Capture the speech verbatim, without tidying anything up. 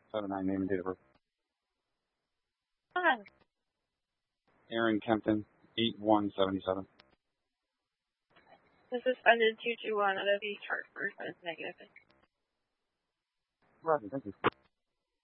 seven nine, name and date of birth. Hi. Aaron Kempton, eight one seven seven. This is funded two two one out of East Hartford, but it's negative. Roger, thank you.